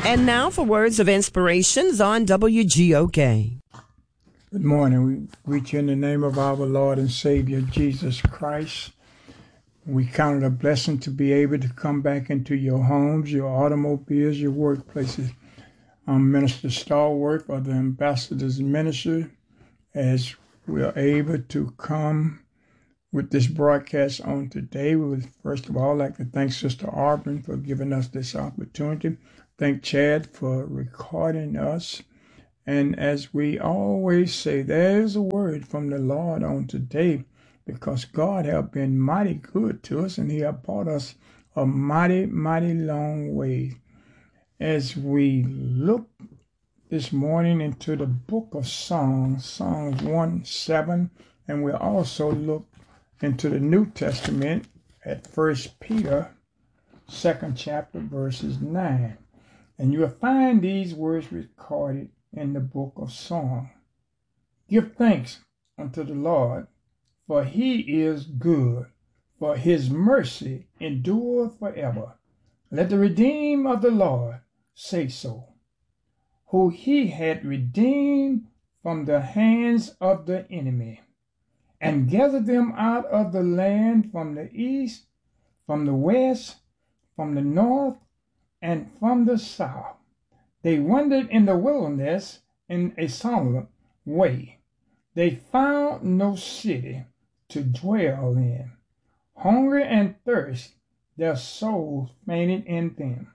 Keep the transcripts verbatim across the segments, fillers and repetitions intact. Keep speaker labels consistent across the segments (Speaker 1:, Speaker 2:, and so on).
Speaker 1: And now for words of inspirations on W G O K.
Speaker 2: Good morning. We greet you in the name of our Lord and Savior, Jesus Christ. We count it a blessing to be able to come back into your homes, your automobiles, your workplaces. I'm Minister Stalwart of the Ambassador's Ministry, as we are able to come with this broadcast on today. We would first of all like to thank Sister Auburn for giving us this opportunity. Thank Chad for recording us. And as we always say, there's a word from the Lord on today, because God has been mighty good to us and he has brought us a mighty, mighty long way. As we look this morning into the book of Psalms, Psalms one seven, and we also look into the New Testament at First Peter, second chapter, verses nine. And you will find these words recorded in the book of Psalms. Give thanks unto the Lord, for he is good, for his mercy endureth forever. Let the redeemed of the Lord say so, who he had redeemed from the hands of the enemy, and gathered them out of the land from the east, from the west, from the north, and from the south. They wandered in the wilderness in a solid way. They found no city to dwell in. Hunger and thirst, their souls fainted in them.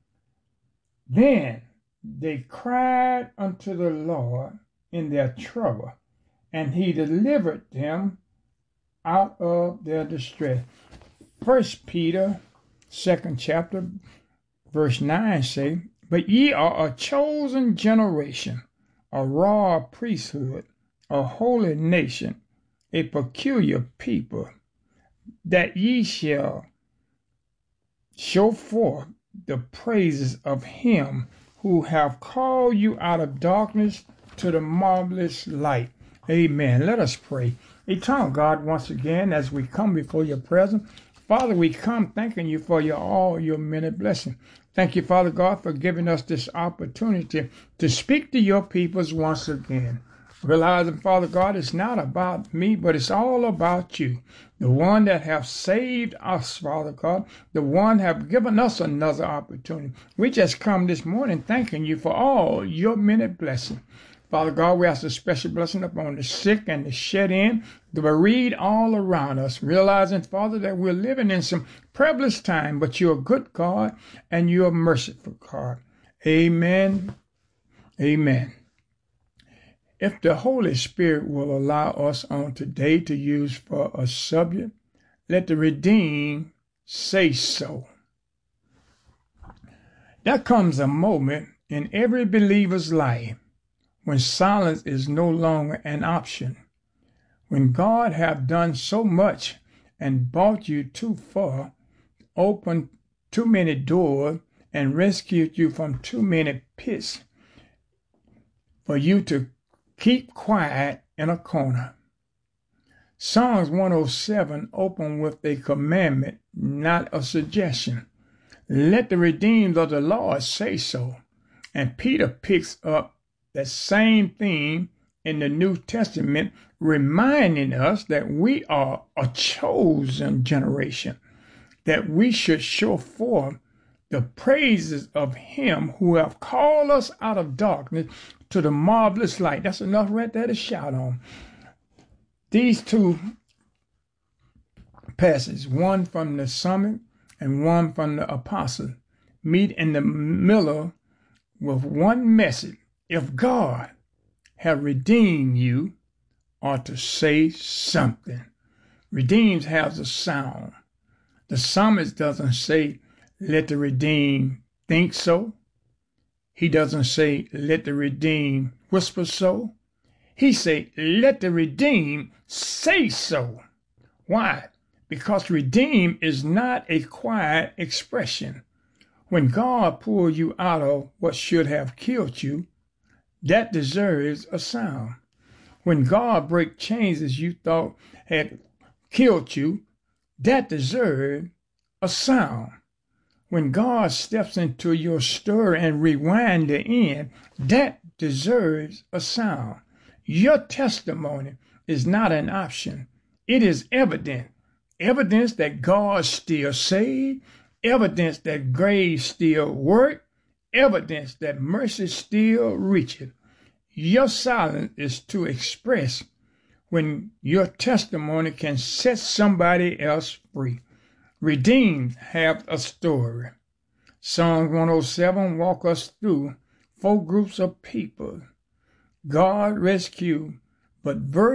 Speaker 2: Then they cried unto the Lord in their trouble, and he delivered them out of their distress. First Peter, second chapter, verse nine say, But ye are a chosen generation, a royal priesthood, a holy nation, a peculiar people, that ye shall show forth the praises of him who have called you out of darkness to the marvelous light. Amen. Let us pray. Eternal God, once again, as we come before your presence, Father, we come thanking you for your all your many blessings. Thank you, Father God, for giving us this opportunity to speak to your peoples once again. Realizing, Father God, it's not about me, but it's all about you. The one that have saved us, Father God. The one have given us another opportunity. We just come this morning thanking you for all your many blessings. Father God, we ask a special blessing upon the sick and the shed in, the bereaved all around us, realizing, Father, that we're living in some perilous time, but you're a good God and you're a merciful God. Amen. Amen. If the Holy Spirit will allow us on today to use for a subject, let the redeemed say so. There comes a moment in every believer's life when silence is no longer an option, when God have done so much and brought you too far, opened too many doors, and rescued you from too many pits, for you to keep quiet in a corner. Psalms one oh seven open with a commandment, not a suggestion. Let the redeemed of the Lord say so. And Peter picks up that same theme in the New Testament, reminding us that we are a chosen generation, that we should show forth the praises of him who have called us out of darkness to the marvelous light. That's enough right there to shout on. These two passages, one from the summit and one from the apostle, meet in the middle with one message. If God have redeemed you, or to say something. Redeemed has a sound. The psalmist doesn't say, let the redeemed think so. He doesn't say, let the redeemed whisper so. He say, let the redeemed say so. Why? Because redeemed is not a quiet expression. When God pulled you out of what should have killed you, that deserves a sound. When God break chains you thought had killed you, that deserved a sound. When God steps into your story and rewind the end, that deserves a sound. Your testimony is not an option. It is evident. Evidence that God still saved, evidence that grace still work, evidence that mercy still reaches. Your silence is to express when your testimony can set somebody else free. Redeemed have a story. Psalm one oh seven walk us through four groups of people God rescued, but verse